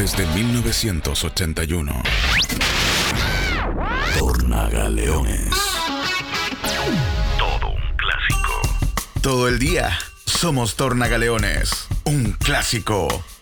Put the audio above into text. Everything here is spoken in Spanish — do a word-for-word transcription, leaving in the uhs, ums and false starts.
desde mil novecientos ochenta y uno. Tornagaleones. Todo un clásico. Todo el día somos Tornagaleones. Un clásico.